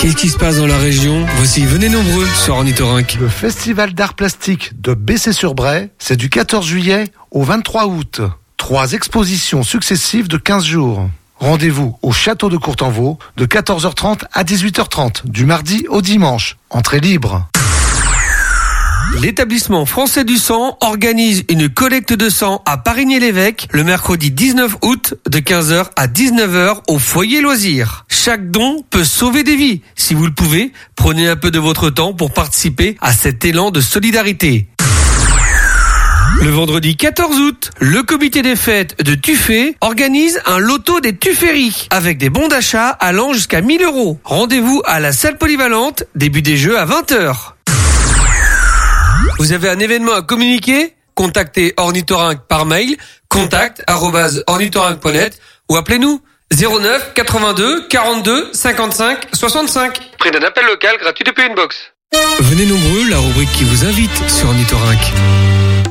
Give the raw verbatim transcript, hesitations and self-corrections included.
Qu'est-ce qui se passe dans la région? Voici Venez nombreux sur Ornithorynque. Le festival d'art plastique de Bessay-sur-Bray, c'est du quatorze juillet au vingt-trois août. Trois expositions successives de quinze jours. Rendez-vous au château de Courtenvaux de quatorze heures trente à dix-huit heures trente, du mardi au dimanche. Entrée libre. L'établissement français du sang organise une collecte de sang à Parigny-l'Évêque le mercredi dix-neuf août de quinze heures à dix-neuf heures au foyer loisirs. Chaque don peut sauver des vies. Si vous le pouvez, prenez un peu de votre temps pour participer à cet élan de solidarité. Le vendredi quatorze août, le comité des fêtes de Tuffet organise un loto des Tufferies avec des bons d'achat allant jusqu'à mille euros. Rendez-vous à la salle polyvalente, début des jeux à vingt heures. Vous avez un événement à communiquer? Contactez Ornithorynque par mail, contact arobase ornithorynque point net ou appelez-nous zéro neuf quatre-vingt-deux quarante-deux cinquante-cinq soixante-cinq. Prix d'un appel local gratuit depuis une box. Venez nombreux, la rubrique qui vous invite sur Ornithorynque.